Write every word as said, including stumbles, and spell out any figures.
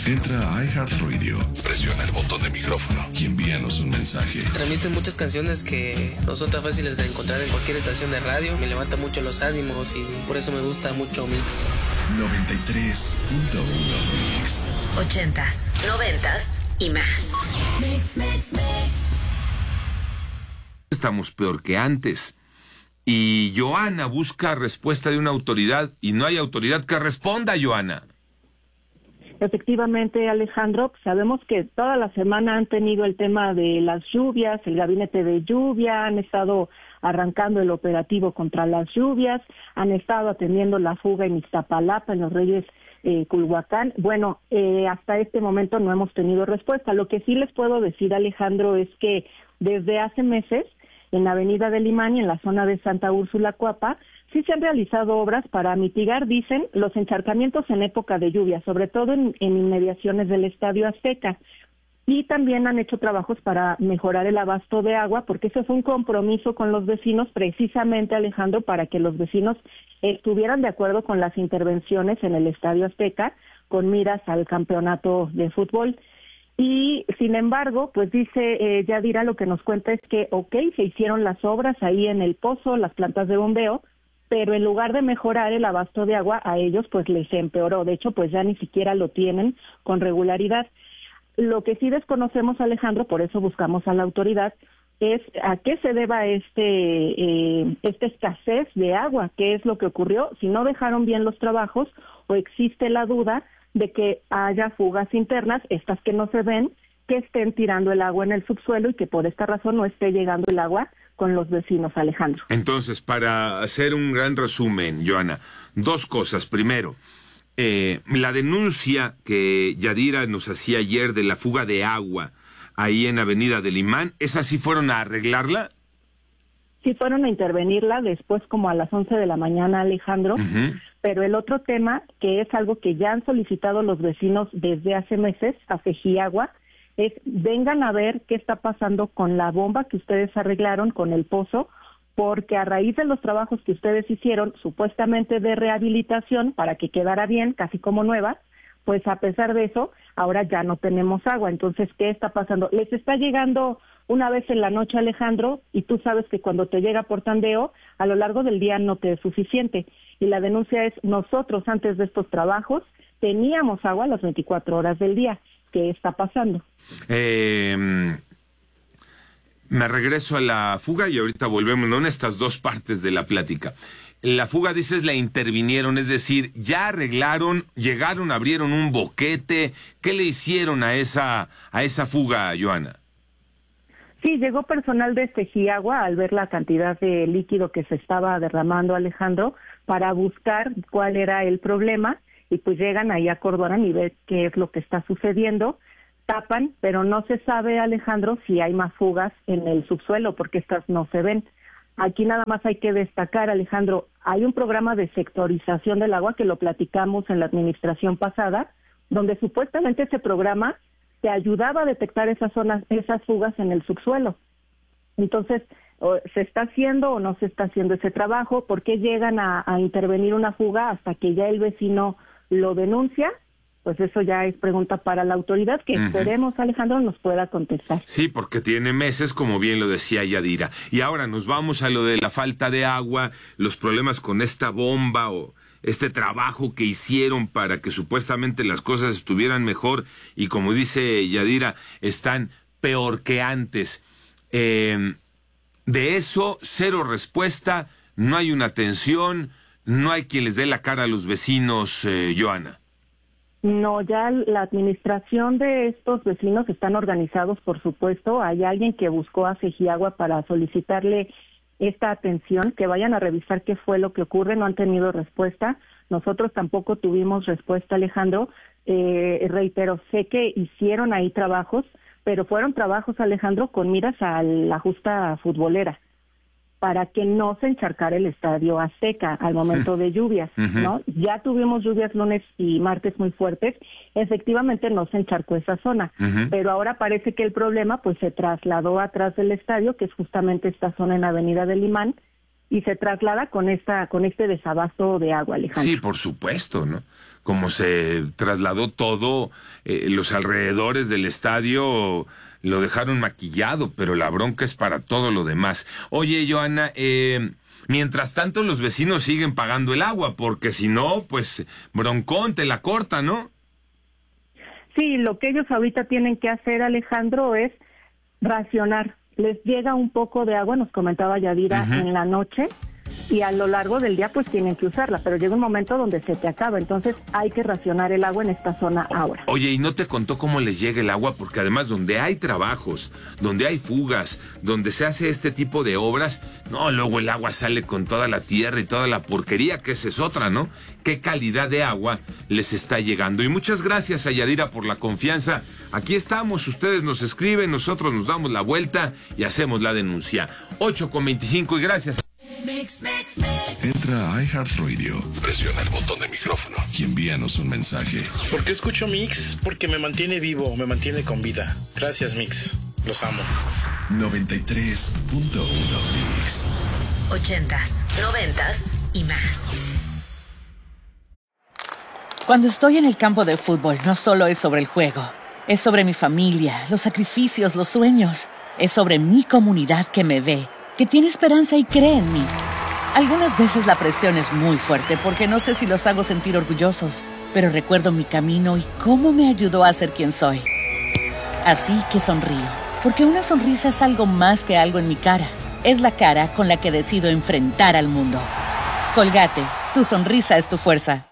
Entra a iHeartRadio, presiona el botón de micrófono y envíanos un mensaje. Transmiten muchas canciones que no son tan fáciles de encontrar en cualquier estación de radio. Me levanta mucho los ánimos y por eso me gusta mucho Mix. noventa y tres punto uno Mix. Ochentas, noventas y más. Mix, mix, mix. Estamos peor que antes. Y Joana busca respuesta de una autoridad y no hay autoridad que responda, Joana. Efectivamente, Alejandro, sabemos que toda la semana han tenido el tema de las lluvias, el gabinete de lluvia, han estado arrancando el operativo contra las lluvias, han estado atendiendo la fuga en Iztapalapa, en Los Reyes, eh, Culhuacán. Bueno, eh, hasta este momento no hemos tenido respuesta. Lo que sí les puedo decir, Alejandro, es que desde hace meses, en la avenida del Limán y en la zona de Santa Úrsula, Coapa, sí se han realizado obras para mitigar, dicen, los encharcamientos en época de lluvia, sobre todo en, en inmediaciones del Estadio Azteca. Y también han hecho trabajos para mejorar el abasto de agua, porque ese fue un compromiso con los vecinos, precisamente, Alejandro, para que los vecinos estuvieran de acuerdo con las intervenciones en el Estadio Azteca, con miras al campeonato de fútbol. Y, sin embargo, pues dice eh, Yadira, lo que nos cuenta es que, ok, se hicieron las obras ahí en el pozo, las plantas de bombeo, pero en lugar de mejorar el abasto de agua, a ellos pues les empeoró. De hecho, pues ya ni siquiera lo tienen con regularidad. Lo que sí desconocemos, Alejandro, por eso buscamos a la autoridad, es a qué se deba este eh, esta escasez de agua, qué es lo que ocurrió, si no dejaron bien los trabajos o existe la duda de que haya fugas internas, estas que no se ven, que estén tirando el agua en el subsuelo y que por esta razón no esté llegando el agua con los vecinos, Alejandro. Entonces, para hacer un gran resumen, Joana, dos cosas. Primero, eh, la denuncia que Yadira nos hacía ayer de la fuga de agua ahí en Avenida del Limán, ¿esas sí fueron a arreglarla? Sí fueron a intervenirla después como a las once de la mañana, Alejandro, uh-huh. Pero el otro tema, que es algo que ya han solicitado los vecinos desde hace meses a Fejiagua, es vengan a ver qué está pasando con la bomba que ustedes arreglaron con el pozo, porque a raíz de los trabajos que ustedes hicieron, supuestamente de rehabilitación, para que quedara bien, casi como nueva, pues a pesar de eso, ahora ya no tenemos agua. Entonces, ¿qué está pasando? Les está llegando una vez en la noche, Alejandro, y tú sabes que cuando te llega por tandeo, a lo largo del día no te es suficiente. Y la denuncia es, nosotros antes de estos trabajos teníamos agua las veinticuatro horas del día. ¿Qué está pasando? Eh, me regreso a la fuga y ahorita volvemos, ¿no?, en estas dos partes de la plática. La fuga, dices, la intervinieron, es decir, ya arreglaron, llegaron, abrieron un boquete. ¿Qué le hicieron a esa a esa fuga, Joana? Sí, llegó personal de Fejiagua al ver la cantidad de líquido que se estaba derramando, Alejandro, para buscar cuál era el problema, y pues llegan ahí a Cordoran y ven qué es lo que está sucediendo, tapan, pero no se sabe, Alejandro, si hay más fugas en el subsuelo, porque estas no se ven. Aquí nada más hay que destacar, Alejandro, hay un programa de sectorización del agua que lo platicamos en la administración pasada, donde supuestamente ese programa te ayudaba a detectar esas zonas, esas fugas en el subsuelo. Entonces, ¿se está haciendo o no se está haciendo ese trabajo? ¿Por qué llegan a, a intervenir una fuga hasta que ya el vecino lo denuncia? Pues eso ya es pregunta para la autoridad, que uh-huh. esperemos, Alejandro, nos pueda contestar. Sí, porque tiene meses, como bien lo decía Yadira. Y ahora nos vamos a lo de la falta de agua, los problemas con esta bomba o este trabajo que hicieron para que supuestamente las cosas estuvieran mejor y, como dice Yadira, están peor que antes. Eh, de eso, cero respuesta, no hay una atención, no hay quien les dé la cara a los vecinos, eh, Joana. No, ya la administración de estos vecinos están organizados, por supuesto. Hay alguien que buscó a Fejiagua para solicitarle esta atención, que vayan a revisar qué fue lo que ocurre. No han tenido respuesta. Nosotros tampoco tuvimos respuesta, Alejandro. Eh, reitero, sé que hicieron ahí trabajos, pero fueron trabajos, Alejandro, con miras a la justa futbolera, para que no se encharcara el Estadio Azteca al momento de lluvias, uh-huh. ¿no? Ya tuvimos lluvias lunes y martes muy fuertes, efectivamente no se encharcó esa zona, uh-huh. pero ahora parece que el problema pues se trasladó atrás del estadio, que es justamente esta zona en Avenida del Limán, y se traslada con esta con este desabasto de agua, Alejandro. Sí, por supuesto, ¿no? como se trasladó todo, eh, los alrededores del estadio lo dejaron maquillado, pero la bronca es para todo lo demás. Oye, Johanna, eh, mientras tanto los vecinos siguen pagando el agua, porque si no, pues broncón, te la corta, ¿no? Sí, lo que ellos ahorita tienen que hacer, Alejandro, es racionar. Les llega un poco de agua, nos comentaba Yadira, uh-huh. en la noche, y a lo largo del día pues tienen que usarla, pero llega un momento donde se te acaba, entonces hay que racionar el agua en esta zona ahora. Oye, ¿y no te contó cómo les llega el agua? Porque además donde hay trabajos, donde hay fugas, donde se hace este tipo de obras, no, luego el agua sale con toda la tierra y toda la porquería, que esa es otra, ¿no? ¿Qué calidad de agua les está llegando? Y muchas gracias a Yadira por la confianza. Aquí estamos, ustedes nos escriben, nosotros nos damos la vuelta y hacemos la denuncia. ocho con veinticinco y gracias. Mix, mix, mix. Entra a iHeartRadio, presiona el botón de micrófono y envíanos un mensaje. ¿Por qué escucho Mix? Porque me mantiene vivo, me mantiene con vida. Gracias, Mix. Los amo. noventa y tres punto uno Mix. Ochentas, noventas y más. Cuando estoy en el campo de fútbol, no solo es sobre el juego. Es sobre mi familia, los sacrificios, los sueños. Es sobre mi comunidad que me ve, que tiene esperanza y cree en mí. Algunas veces la presión es muy fuerte porque no sé si los hago sentir orgullosos, pero recuerdo mi camino y cómo me ayudó a ser quien soy. Así que sonrío, porque una sonrisa es algo más que algo en mi cara. Es la cara con la que decido enfrentar al mundo. Colgate, tu sonrisa es tu fuerza.